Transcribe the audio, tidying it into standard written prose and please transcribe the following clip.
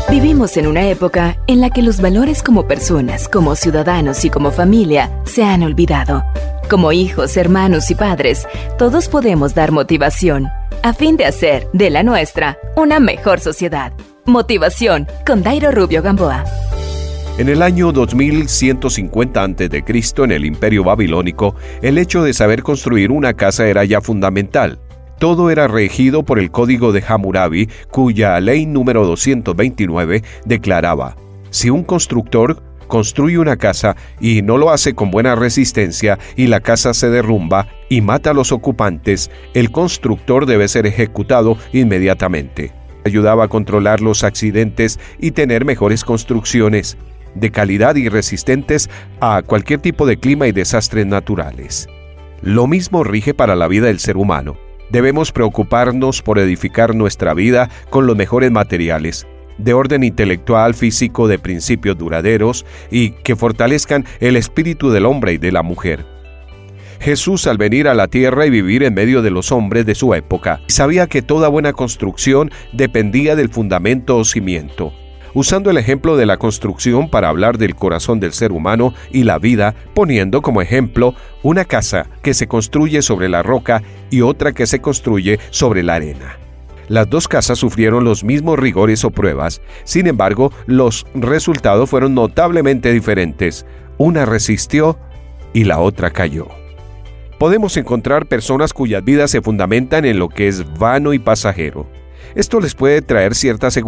Vivimos en una época en la que los valores como personas, como ciudadanos y como familia se han olvidado. Como hijos, hermanos y padres, todos podemos dar motivación a fin de hacer de la nuestra una mejor sociedad. Motivación con Dairo Rubio Gamboa. En el año 2150 a.C., en el Imperio Babilónico, el hecho de saber construir una casa era ya fundamental. Todo era regido por el Código de Hammurabi, cuya ley número 229 declaraba: si un constructor construye una casa y no lo hace con buena resistencia y la casa se derrumba y mata a los ocupantes, el constructor debe ser ejecutado inmediatamente. Ayudaba a controlar los accidentes y tener mejores construcciones de calidad y resistentes a cualquier tipo de clima y desastres naturales. Lo mismo rige para la vida del ser humano. Debemos preocuparnos por edificar nuestra vida con los mejores materiales, de orden intelectual, físico, de principios duraderos y que fortalezcan el espíritu del hombre y de la mujer. Jesús, al venir a la tierra y vivir en medio de los hombres de su época, sabía que toda buena construcción dependía del fundamento o cimiento. Usando el ejemplo de la construcción para hablar del corazón del ser humano y la vida, poniendo como ejemplo una casa que se construye sobre la roca y otra que se construye sobre la arena. Las dos casas sufrieron los mismos rigores o pruebas, sin embargo, los resultados fueron notablemente diferentes. Una resistió y la otra cayó. Podemos encontrar personas cuyas vidas se fundamentan en lo que es vano y pasajero. Esto les puede traer cierta seguridad